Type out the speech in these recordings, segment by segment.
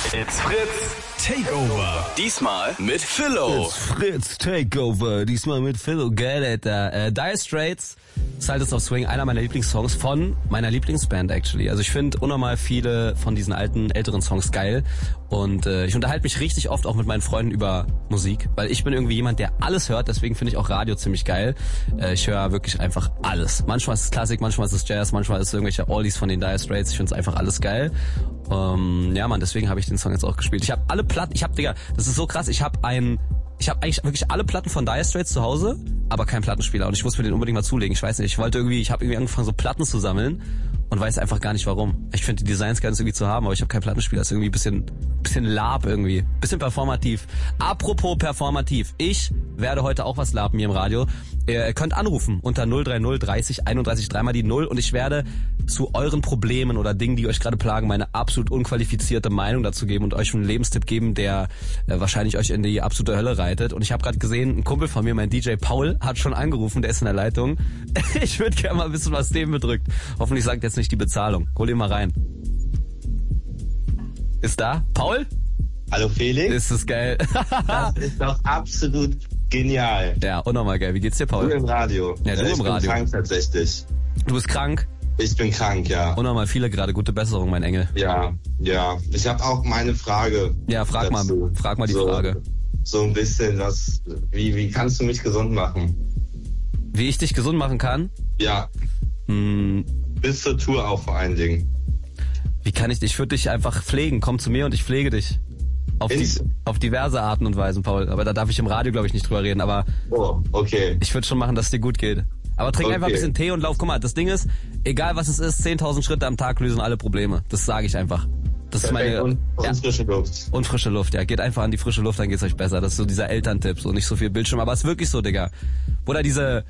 It's Fritz Takeover. Diesmal mit Philo. It's Fritz Takeover. Diesmal mit Philo. Geil, Alter. Dire Straits, Sultans of Swing, einer meiner Lieblingssongs von meiner Lieblingsband, actually. Also ich finde unnormal viele von diesen älteren Songs geil. Und ich unterhalte mich richtig oft auch mit meinen Freunden über Musik, weil ich bin irgendwie jemand, der alles hört. Deswegen finde ich auch Radio ziemlich geil. Ich höre wirklich einfach alles. Manchmal ist es Klassik, manchmal ist es Jazz, manchmal ist es irgendwelche Oldies von den Dire Straits. Ich finde es einfach alles geil. Ja, Mann, deswegen habe ich den Song jetzt auch gespielt. Ich habe alle Platten, Digga, das ist so krass, ich habe eigentlich wirklich alle Platten von Dire Straits zu Hause, aber keinen Plattenspieler und ich muss mir den unbedingt mal zulegen. Ich weiß nicht, ich habe irgendwie angefangen so Platten zu sammeln und weiß einfach gar nicht warum. Ich finde die Designs ganz irgendwie zu haben, aber ich habe keinen Plattenspieler. Das ist irgendwie ein bisschen lab irgendwie, bisschen performativ. Apropos performativ, ich werde heute auch was laben hier im Radio. Ihr könnt anrufen unter 030 30 31 3 mal die 0 und ich werde zu euren Problemen oder Dingen, die euch gerade plagen, meine absolut unqualifizierte Meinung dazu geben und euch einen Lebenstipp geben, der wahrscheinlich euch in die absolute Hölle reitet. Und ich habe gerade gesehen, ein Kumpel von mir, mein DJ Paul, hat schon angerufen, der ist in der Leitung. Ich würde gerne mal wissen, was dem bedrückt. Hoffentlich sagt jetzt nicht die Bezahlung. Hol ihn mal rein. Ist da? Paul? Hallo Felix. Ist das geil. Das ist doch absolut genial. Ja, unnormal geil. Wie geht's dir, Paul? Du im Radio. Ja, du im Radio. Ich bin krank tatsächlich. Du bist krank? Ich bin krank, ja. Unnormal viele gerade. Gute Besserung, mein Engel. Ja. Ich habe auch meine Frage. Ja, frag mal die Frage. So ein bisschen, wie kannst du mich gesund machen? Wie ich dich gesund machen kann? Ja. Bis zur Tour auch vor allen Dingen. Wie kann ich würde dich einfach pflegen. Komm zu mir und ich pflege dich. Auf diverse Arten und Weisen, Paul. Aber da darf ich im Radio, glaube ich, nicht drüber reden. Aber okay. Ich würde schon machen, dass es dir gut geht. Aber trink einfach ein bisschen Tee und lauf. Guck mal, das Ding ist, egal was es ist, 10.000 Schritte am Tag lösen alle Probleme. Das sage ich einfach. Das ist meine... Und frische Luft. Und frische Luft, ja. Geht einfach an die frische Luft, dann geht's euch besser. Das ist so dieser Elterntipp, so nicht so viel Bildschirm. Aber es ist wirklich so, Digga. Oder diese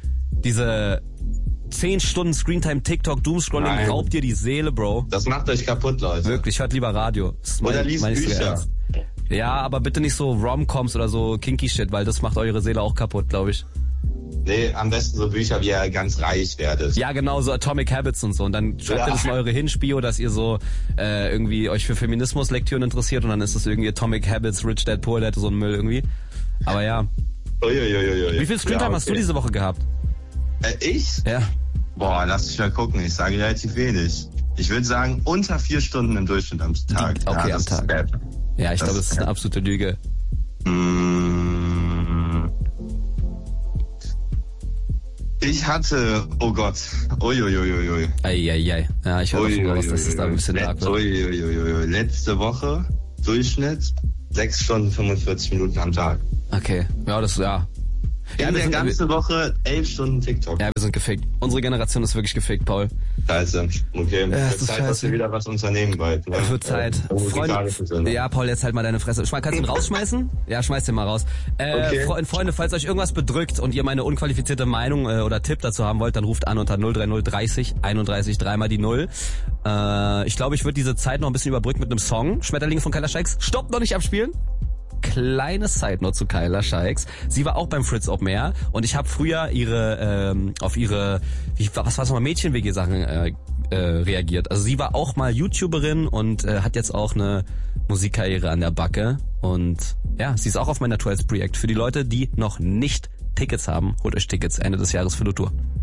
10 Stunden Screentime, TikTok, Doomscrolling raubt dir die Seele, Bro. Das macht euch kaputt, Leute. Wirklich, hört lieber Radio. Oder liest Bücher. Ja, aber bitte nicht so Rom-Coms oder so Kinky-Shit, weil das macht eure Seele auch kaputt, glaube ich. Nee, am besten so Bücher, wie ihr ganz reich werdet. Ja, genau, so Atomic Habits und so. Und dann schreibt ihr das in eure Hinspio, dass ihr so irgendwie euch für Feminismus-Lektüren interessiert und dann ist das irgendwie Atomic Habits, Rich Dad, Poor Dad, so ein Müll irgendwie. Aber ja. Wie viel Screentime hast du diese Woche gehabt? Ich? Ja. Boah, lass mich mal gucken. Ich sage relativ wenig. Ich würde sagen, unter 4 Stunden im Durchschnitt am Tag. Okay, am Tag. Ja, ich glaube, das ist eine absolute Lüge. Ich hatte, oh Gott, uiuiuiui. Eieiei. Ja, ich höre schon raus, dass es da ein bisschen lag wird. Letzte Woche, Durchschnitt, 6 Stunden 45 Minuten am Tag. Okay, ja, In der ganzen Woche 11 Stunden TikTok. Ja, wir sind gefickt. Unsere Generation ist wirklich gefickt, Paul. Scheiße. Okay. Ja, wird Zeit, dass wir wieder was unternehmen bald. Ne? Wird Zeit. Freunde, ja, Paul, jetzt halt mal deine Fresse. Kannst du ihn rausschmeißen? Ja, schmeiß den mal raus. Okay. Freunde, falls euch irgendwas bedrückt und ihr meine unqualifizierte Meinung oder Tipp dazu haben wollt, dann ruft an unter 030 30 31 3 mal die 0. Ich glaube, ich würde diese Zeit noch ein bisschen überbrücken mit einem Song. Schmetterlinge von Kyla Scheiks. Stopp, noch nicht abspielen. Kleine Side Note zu Kyla Scheiks. Sie war auch beim Fritz Open Air und ich habe früher auf ihre Mädchen-WG-Sachen reagiert. Also sie war auch mal YouTuberin und hat jetzt auch eine Musikkarriere an der Backe und ja, sie ist auch auf meiner Tour als Projekt. Für die Leute, die noch nicht Tickets haben, holt euch Tickets Ende des Jahres für die Tour.